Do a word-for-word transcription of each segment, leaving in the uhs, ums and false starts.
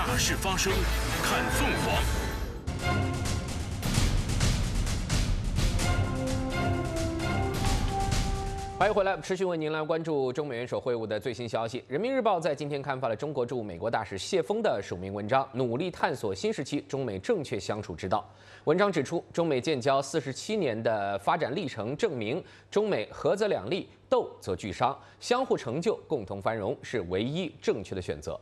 大事发生，看凤凰。欢迎回来，持续为您来关注中美元首会晤的最新消息。人民日报在今天刊发了中国驻美国大使谢锋的署名文章，努力探索新时期中美正确相处之道。文章指出，中美建交四十七年的发展历程证明，中美合则两利，斗则俱伤，相互成就，共同繁荣是唯一正确的选择。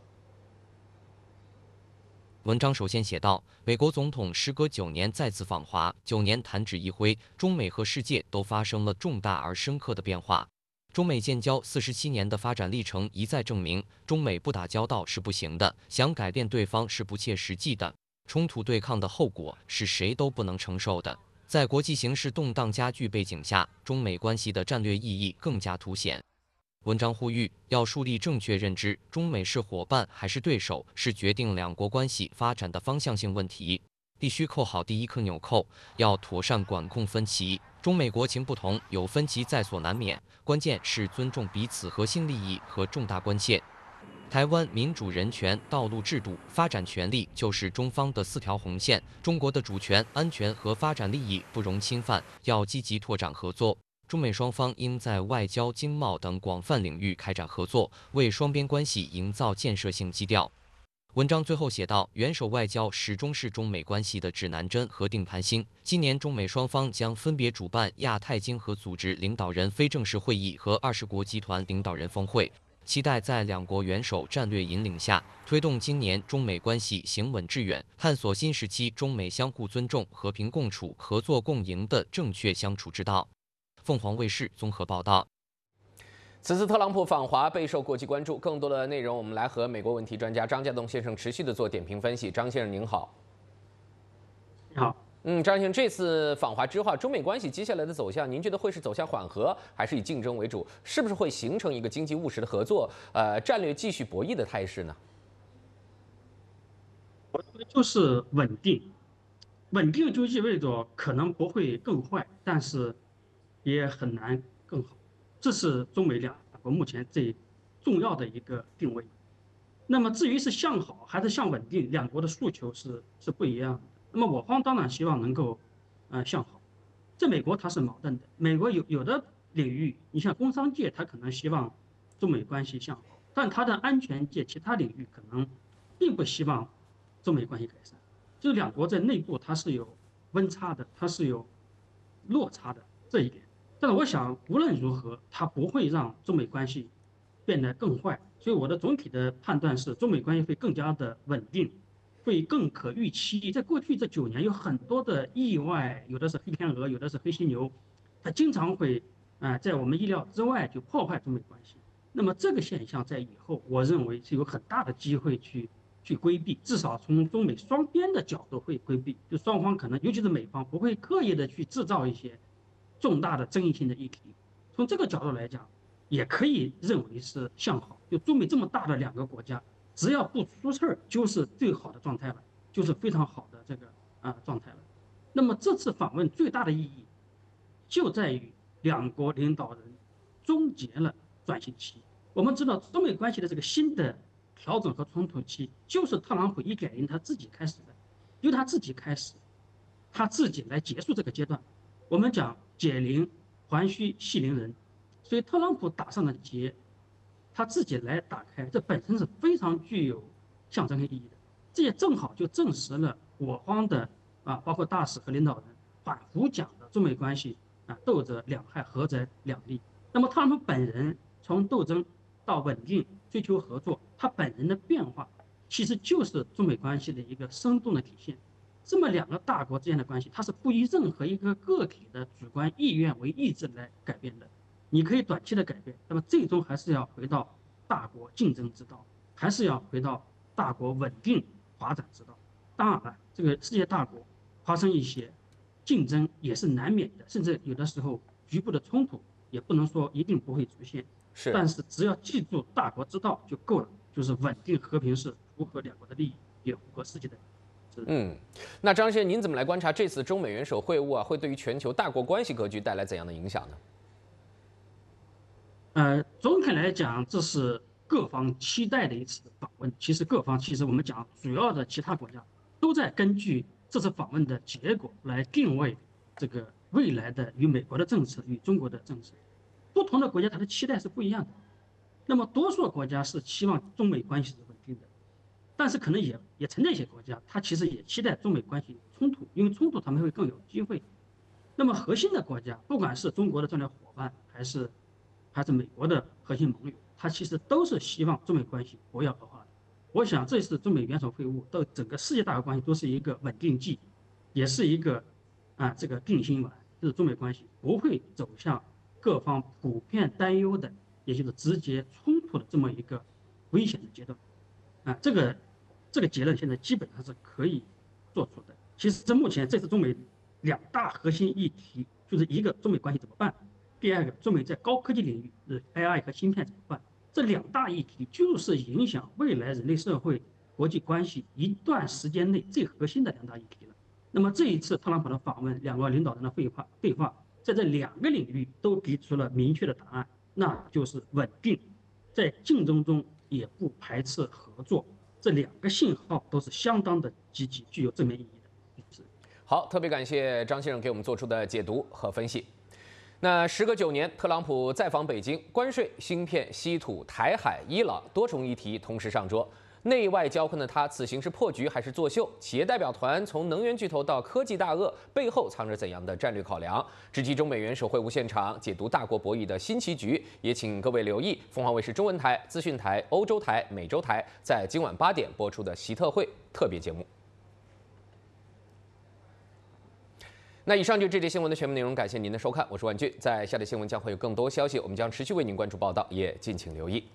文章首先写道，美国总统时隔九年再次访华，九年弹指一挥，中美和世界都发生了重大而深刻的变化。中美建交四十七年的发展历程一再证明，中美不打交道是不行的，想改变对方是不切实际的，冲突对抗的后果是谁都不能承受的。在国际形势动荡加剧背景下，中美关系的战略意义更加凸显。文章呼吁要树立正确认知，中美是伙伴还是对手，是决定两国关系发展的方向性问题，必须扣好第一颗纽扣，要妥善管控分歧。中美国情不同，有分歧在所难免，关键是尊重彼此核心利益和重大关切。台湾民主、人权、道路制度、发展权利就是中方的四条红线，中国的主权、安全和发展利益不容侵犯，要积极拓展合作。中美双方应在外交、经贸等广泛领域开展合作，为双边关系营造建设性基调。文章最后写道，元首外交始终是中美关系的指南针和定盘星。今年中美双方将分别主办亚太经合组织领导人非正式会议和二十国集团领导人峰会，期待在两国元首战略引领下，推动今年中美关系行稳致远，探索新时期中美相互尊重、和平共处、合作共赢的正确相处之道。凤凰卫视综合报道。 此次特朗普访华备受国际关注，更多的内容我们来和美国问题专家张家栋先生持续的做点评分析。张先生您好。 你好。 嗯，张先生，这次访华之后，中美关系接下来的走向，您觉得会是走向缓和，还是以竞争为主？是不是会形成一个经济务实的合作，呃，战略继续博弈的态势呢？ 我觉得就是稳定，稳定就意味着可能不会更坏，但是也很难更好，这是中美两国目前最重要的一个定位。那么至于是向好还是向稳定，两国的诉求是是不一样的。那么我方当然希望能够，呃向好。在美国它是矛盾的，美国有有的领域，你像工商界，它可能希望中美关系向好，但它的安全界其他领域可能并不希望中美关系改善。就两国在内部它是有温差的，它是有落差的这一点。但是我想，无论如何，它不会让中美关系变得更坏。所以我的总体的判断是，中美关系会更加的稳定，会更可预期。在过去这九年，有很多的意外，有的是黑天鹅，有的是黑犀牛，它经常会啊、呃、在我们意料之外就破坏中美关系。那么这个现象在以后，我认为是有很大的机会去去规避，至少从中美双边的角度会规避，就双方可能，尤其是美方，不会刻意的去制造一些重大的争议性的议题。从这个角度来讲，也可以认为是向好。就中美这么大的两个国家，只要不出事儿，就是最好的状态了，就是非常好的这个啊、呃、状态了。那么这次访问最大的意义，就在于两国领导人终结了转型期。我们知道，中美关系的这个新的调整和冲突期，就是特朗普一改因他自己开始的，由他自己开始，他自己来结束这个阶段。我们讲解铃还须系铃人，所以特朗普打上了结，他自己来打开，这本身是非常具有象征性意义的。这也正好就证实了我方的啊，包括大使和领导人反复讲的中美关系啊，斗则两害，合则两利。那么特朗普本人从斗争到稳定、追求合作，他本人的变化，其实就是中美关系的一个生动的体现。这么两个大国之间的关系，它是不以任何一个个体的主观意愿为意志来改变的。你可以短期的改变，那么最终还是要回到大国竞争之道，还是要回到大国稳定发展之道。当然了，这个世界大国发生一些竞争也是难免的，甚至有的时候局部的冲突也不能说一定不会出现。 是， 但是只要记住大国之道就够了，就是稳定和平是符合两国的利益，也符合世界的利益。 嗯，那张先生，您怎么来观察这次中美元首会晤啊，会对于全球大国关系格局带来怎样的影响呢？ 呃，总体来讲，这是各方期待的一次访问。其实各方其实我们讲主要的其他国家都在根据这次访问的结果来定位这个未来的与美国的政策与中国的政策。不同的国家它的期待是不一样的。那么多数国家是期望中美关系是稳定的，但是可能也也存在一些国家，它其实也期待中美关系冲突，因为冲突他们会更有机会。那么核心的国家，不管是中国的战略伙伴，还是还是美国的核心盟友，它其实都是希望中美关系不要恶化的。我想这次中美元首会晤对整个世界大和关系都是一个稳定剂，也是一个啊这个定心丸，就是中美关系不会走向各方普遍担忧的，也就是直接冲突的这么一个危险的阶段。啊，这个这个结论现在基本上是可以做出的。其实目前这次中美两大核心议题，就是一个中美关系怎么办，第二个中美在高科技领域，就是 A I 和芯片怎么办。这两大议题就是影响未来人类社会国际关系一段时间内最核心的两大议题了。那么这一次特朗普的访问，两国领导人的会话对话，在这两个领域都给出了明确的答案，那就是稳定，在竞争中也不排斥合作。这两个信号都是相当的积极，具有正面意义的。 好，特别感谢张先生给我们做出的解读和分析。那时隔九年，特朗普再访北京，关税、芯片、稀土、台海、伊朗多重议题同时上桌。内外交困的他，此行是破局还是作秀？企业代表团从能源巨头到科技大鳄，背后藏着怎样的战略考量？直击中美元首会晤现场，解读大国博弈的新棋局。也请各位留意凤凰卫视中文台、资讯台、欧洲台、美洲台在今晚八点播出的习特会特别节目。那以上就是这节新闻的全部内容，感谢您的收看，我是万俊。在下节新闻将会有更多消息，我们将持续为您关注报道，也敬请留意。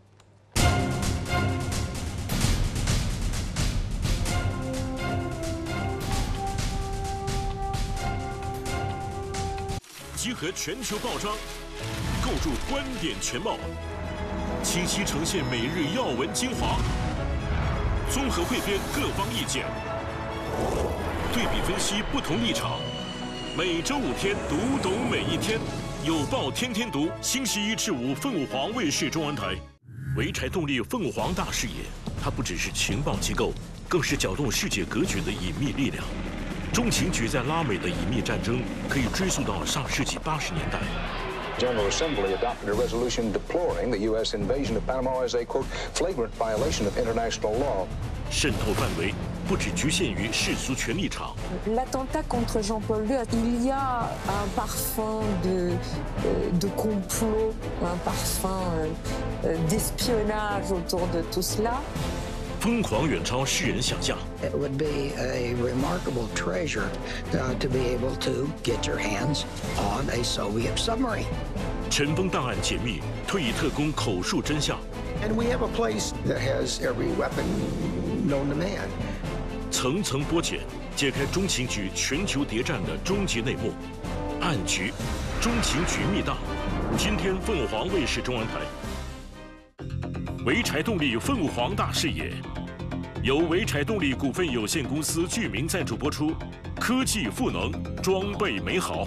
集合全球报章，构筑观点全貌，清晰呈现每日要闻精华，综合汇编各方意见，对比分析不同立场。每周五天，读懂每一天，有报天天读。星期一至五，凤凰卫视中文台。潍柴动力凤凰大视野，它不只是情报机构，更是搅动世界格局的隐秘力量。中情局在拉美的隐秘战争可以追溯到上世纪八十年代。 General Assembly adopted a resolution deploring the U S invasion of Panama as a, quote, flagrant violation of international law. 渗透范围不只局限于世俗权力场。 L'attentat contre Jean-Paul Leu, il y a un parfum de, de complot, un parfum d'espionnage autour de tout cela. 疯狂远超世人想象。 It would be a remarkable treasure uh, to be able to get your hands on a Soviet submarine. 尘封档案解密，退役特工口述真相。 And we have a place that has every weapon known to man. 层层剥茧，揭开中情局全球谍战的终极内幕。暗局，中情局密档。今天凤凰卫视中文台。潍柴动力凤凰大视野，由潍柴动力股份有限公司具名赞助播出。科技赋能，装备美好。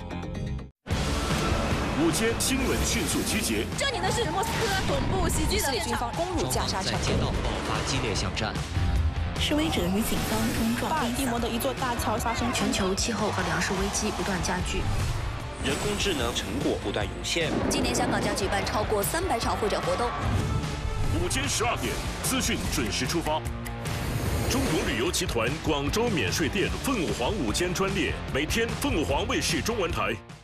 午间新闻迅速集结。 这里呢是莫斯科总部袭击的军方攻入加沙城， 在街道爆发激烈巷战。 示威者与警方冲撞。 巴尔的摩的一座大桥发生全球气候和粮食危机不断加剧。 人工智能成果不断涌现。 今年香港将举办超过三百场会展活动。 午间十二点，资讯准时出发。中国旅游集团广州免税店凤凰午间专列，每天凤凰卫视中文台。